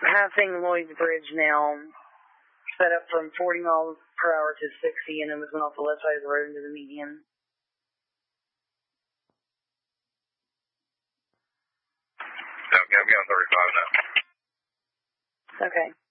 passing Lloyd's Bridge now, sped up from 40 miles per hour to 60, and then was going off the left side of the road into the median. Okay, I'm going 35 now. Okay.